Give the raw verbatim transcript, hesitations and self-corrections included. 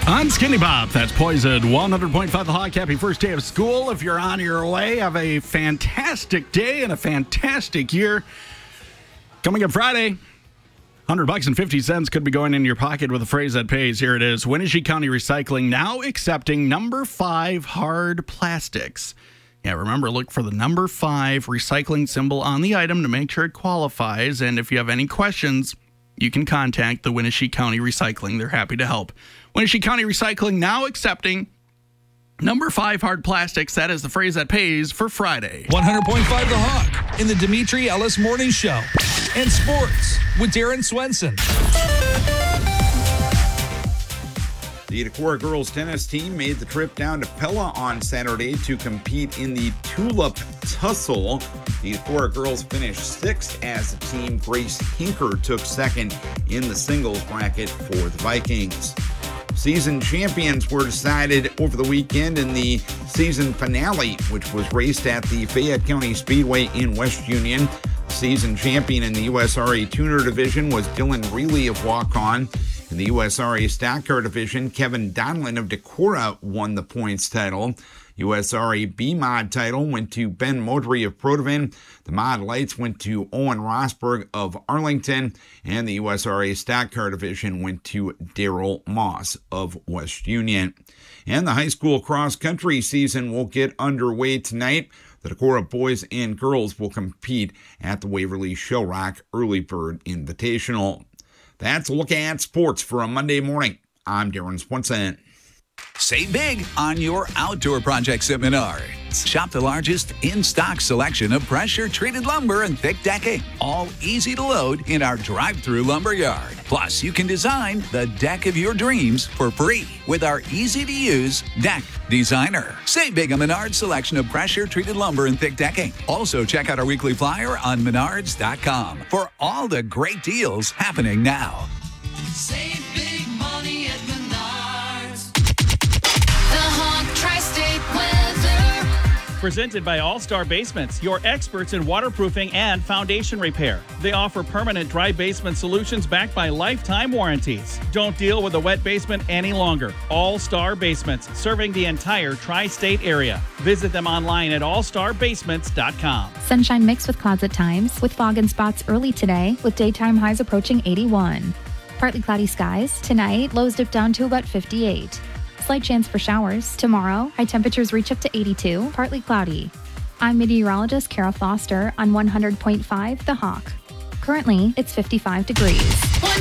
On Skinny Bop, that's Poison, one hundred point five The Hawk. Happy first day of school. If you're on your way, have a fantastic day and a fantastic year. Coming up Friday, one hundred bucks and fifty cents could be going in your pocket with a phrase that pays. Here it is. Wenatchee County Recycling now accepting number five hard plastics. Yeah, remember, look for the number five recycling symbol on the item to make sure it qualifies. And if you have any questions, you can contact the Wenatchee County Recycling. They're happy to help. Wenatchee County Recycling now accepting number five hard plastics. That is the phrase that pays for Friday. one hundred point five The Hawk in the Dimitri Ellis Morning Show. And sports with Darren Swenson. The Decorah girls tennis team made the trip down to Pella on Saturday to compete in the Tulip Tussle. The Decorah girls finished sixth as a team. Grace Hinker took second in the singles bracket for the Vikings. Season champions were decided over the weekend in the season finale, which was raced at the Fayette County Speedway in West Union. Season champion in the U S R A Tuner Division was Dylan Reilly of Waukon. In the U S R A Stock Car Division, Kevin Donlin of Decorah won the points title. U S R A B-Mod title went to Ben Modry of Protivin. The Mod Lights went to Owen Rosberg of Arlington. And the U S R A Stock Car Division went to Daryl Moss of West Union. And the high school cross-country season will get underway tonight. The Decorah boys and girls will compete at the Waverly Show Rock Early Bird Invitational. That's a look at sports for a Monday morning. I'm Darren Swenson. Save big on your outdoor projects at Menards. Shop the largest in-stock selection of pressure-treated lumber and thick decking, all easy to load in our drive-through lumber yard. Plus, you can design the deck of your dreams for free with our easy-to-use Deck Designer. Save big on Menards' selection of pressure-treated lumber and thick decking. Also, check out our weekly flyer on menards dot com for all the great deals happening now. Save big money at Menards. The Hawk Tri-State Weather. Presented by All-Star Basements, your experts in waterproofing and foundation repair. They offer permanent dry basement solutions backed by lifetime warranties. Don't deal with a wet basement any longer. All-Star Basements, serving the entire tri-state area. Visit them online at all star basements dot com. Sunshine mixed with clouds at times, with fog and spots early today, with daytime highs approaching eighty-one. Partly cloudy skies. Tonight, lows dip down to about fifty-eight. Slight chance for showers. Tomorrow, high temperatures reach up to eighty-two, partly cloudy. I'm meteorologist Kara Foster on one hundred point five The Hawk. Currently, it's fifty-five degrees.